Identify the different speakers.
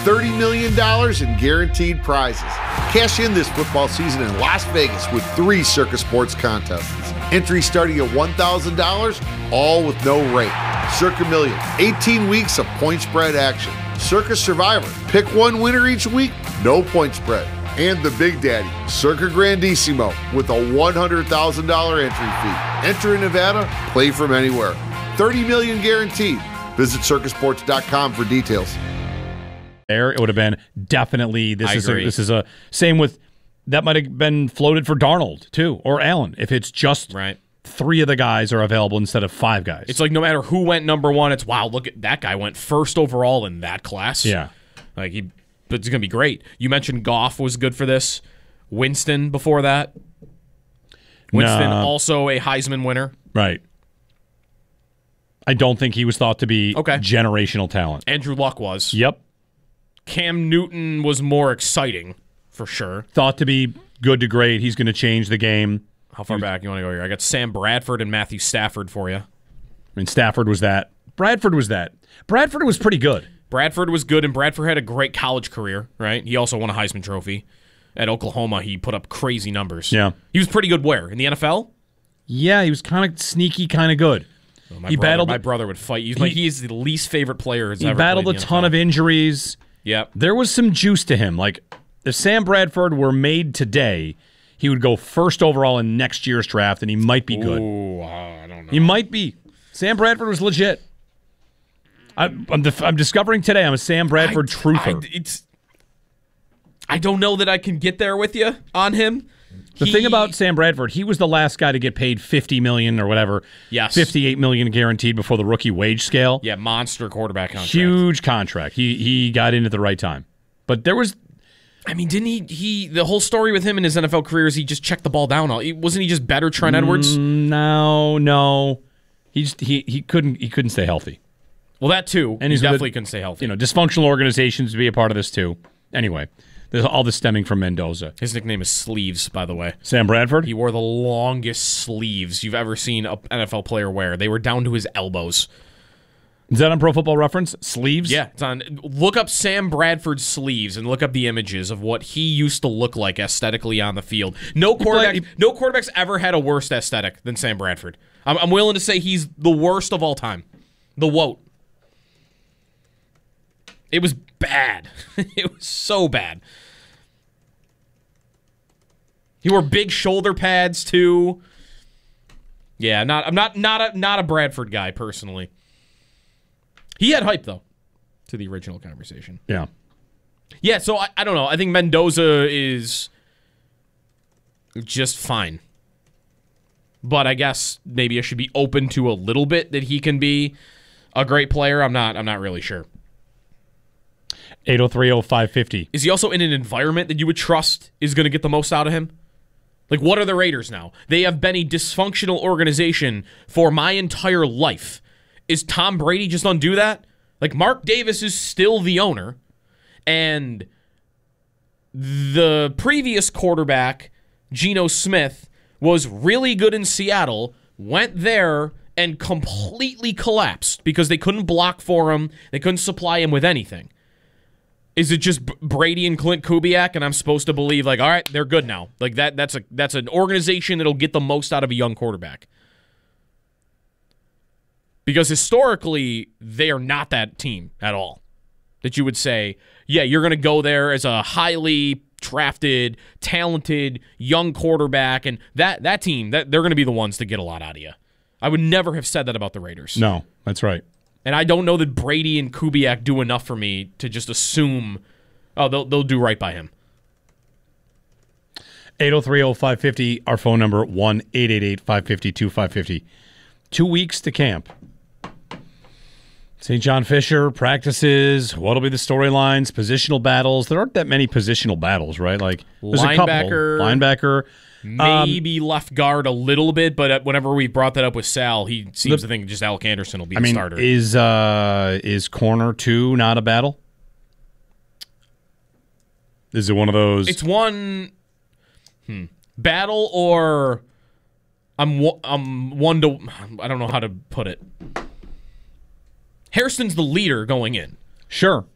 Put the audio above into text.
Speaker 1: $30 million in guaranteed prizes. Cash in this football season in Las Vegas with 3 Circa Sports contests. Entry starting at $1,000, all with no rate. Circa Million, 18 weeks of point spread action. Circa Survivor, pick one winner each week, no point spread. And the Big Daddy, Circa Grandissimo, with a $100,000 entry fee. Enter in Nevada, play from anywhere. $30 million guaranteed. Visit circasports.com for details.
Speaker 2: It would have been definitely this is a same with that might have been floated for Darnold too or Allen if it's just
Speaker 3: right.
Speaker 2: 3 of the guys are available instead of 5 guys.
Speaker 3: It's like no matter who went number 1, it's wow, look at that guy went first overall in that class.
Speaker 2: Yeah.
Speaker 3: Like it's going to be great. You mentioned Goff was good for this. Winston before that. Winston also a Heisman winner.
Speaker 2: Right. I don't think he was thought to be generational talent.
Speaker 3: Andrew Luck was.
Speaker 2: Yep.
Speaker 3: Cam Newton was more exciting, for sure.
Speaker 2: Thought to be good to great. He's going to change the game.
Speaker 3: How far back you want to go here? I got Sam Bradford and Matthew Stafford for you.
Speaker 2: I mean, Stafford was that. Bradford was that. Bradford was pretty good.
Speaker 3: Bradford was good, and Bradford had a great college career, right? He also won a Heisman Trophy. At Oklahoma, he put up crazy numbers.
Speaker 2: Yeah.
Speaker 3: He was pretty good where? In the NFL?
Speaker 2: Yeah, he was kind of sneaky, kind of good.
Speaker 3: Well, my brother would fight. He's the least favorite player
Speaker 2: He battled a ton of injuries.
Speaker 3: Yep.
Speaker 2: There was some juice to him. Like, if Sam Bradford were made today, he would go first overall in next year's draft, and he might be good.
Speaker 3: Ooh, I don't know.
Speaker 2: He might be. Sam Bradford was legit. I'm discovering today I'm a Sam Bradford truther.
Speaker 3: I don't know that I can get there with you on him.
Speaker 2: The thing about Sam Bradford, he was the last guy to get paid $50 million or whatever.
Speaker 3: Yes.
Speaker 2: $58 million guaranteed before the rookie wage scale.
Speaker 3: Yeah, monster quarterback contract.
Speaker 2: Huge contract. He got in at the right time. But there was...
Speaker 3: I mean, didn't he the whole story with him in his NFL career is he just checked the ball down. Wasn't he just better Trent Edwards?
Speaker 2: No. He couldn't stay healthy.
Speaker 3: Well, that too. And he definitely couldn't stay healthy.
Speaker 2: Dysfunctional organizations to be a part of this too. Anyway, there's all this stemming from Mendoza.
Speaker 3: His nickname is Sleeves, by the way.
Speaker 2: Sam Bradford?
Speaker 3: He wore the longest sleeves you've ever seen an NFL player wear. They were down to his elbows.
Speaker 2: Is that on Pro Football Reference? Sleeves?
Speaker 3: Yeah, it's on. Look up Sam Bradford's sleeves and look up the images of what he used to look like aesthetically on the field. No quarterback's ever had a worse aesthetic than Sam Bradford. I'm willing to say he's the worst of all time. The woat. It was bad. It was so bad. He wore big shoulder pads too. Yeah, I'm not a Bradford guy personally. He had hype, though, to the original conversation.
Speaker 2: Yeah.
Speaker 3: Yeah, so I don't know. I think Mendoza is just fine. But I guess maybe I should be open to a little bit that he can be a great player. I'm not really sure.
Speaker 2: 803-0550.
Speaker 3: Is he also in an environment that you would trust is going to get the most out of him? Like, what are the Raiders now? They have been a dysfunctional organization for my entire life. Is Tom Brady just undo that? Like, Mark Davis is still the owner, and the previous quarterback, Geno Smith, was really good in Seattle, went there, and completely collapsed because they couldn't block for him. They couldn't supply him with anything. Is it just Brady and Clint Kubiak, and I'm supposed to believe, like, all right, they're good now? Like, that's an organization that'll get the most out of a young quarterback. Because historically, they are not that team at all. That you would say, yeah, you're going to go there as a highly drafted, talented, young quarterback, and that team, they're going to be the ones to get a lot out of you. I would never have said that about the Raiders.
Speaker 2: No, that's right.
Speaker 3: And I don't know that Brady and Kubiak do enough for me to just assume, oh, they'll do right by him.
Speaker 2: 803-0550, our phone number, 1-888-550-2550. 2 weeks to camp. St. John Fisher practices. What'll be the storylines? Positional battles. There aren't that many positional battles, right? Like there's a couple. Linebacker.
Speaker 3: Maybe left guard a little bit, but whenever we brought that up with Sal, he seems to think just Alec Anderson will be the starter.
Speaker 2: Is corner 2 not a battle? Is it one of those?
Speaker 3: It's one battle, or I'm one to. I don't know how to put it. Hairston's the leader going in.
Speaker 2: Sure.